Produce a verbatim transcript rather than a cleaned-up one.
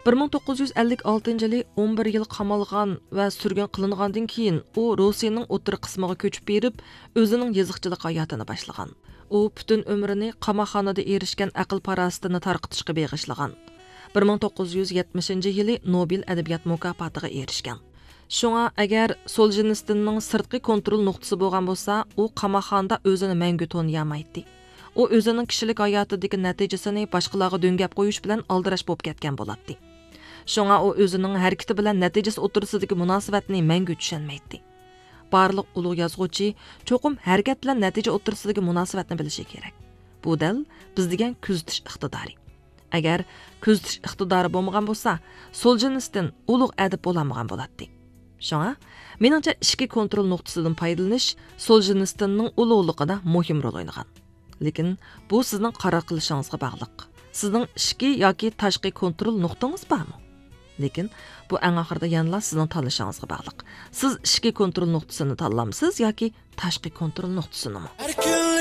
bir ming to'qqiz yuz ellik oltinchi yili o'n bir yil qamalgan va surgun qilingandan keyin u Rossiyaning o'tir qismiga ko'chib berib, o'zining yoziqchilik hayotini boshlagan. U butun umrini qamoqxonada erishgan aql parostini tarqitishga beg'ishlagan. bir ming to'qqiz yuz yetmishinchi yili Nobel adabiyot mukofotiga erishgan. Shunga agar Soljenitsynning sirtqi kontrol nuqtasi bo'lgan bo'lsa, u qamoqxonada o'zini mangu toniyamaydi. U o'zining kishilik hayotidagi natijasini boshqalarga do'ngab qo'yish bilan aldirash bo'lib ketgan bo'ladi. Shunga u o'zining harakati bilan natijasi o'tirsidagi munosabatni mangu tushunmaydi. Barliq ulug' yozuvchi cho'qim harakat bilan natija o'tirsidagi munosabatni bilishi kerak. Bu dal biz degan kuzatish iqtidori. Agar kuzatish iqtidori bo'lmagan bo'lsa, Soljenitsyn ulug' adib bo'lamagan bo'ladi. Shunga, meningcha ichki kontrol nuqtasidan foydalanish Soljenitsynning ulug'ligida muhim rol o'ynagan. Lekin bu sizning qaror qilishingizga bog'liq. Sizning ichki yoki tashqi kontrol nuqtangiz bormi? Lekin bu eng oxirida yanla sizning tanlashingizga bog'liq. Siz ichki kontrol nuqtasini tanlamsiz yoki tashqi kontrol nuqtasini?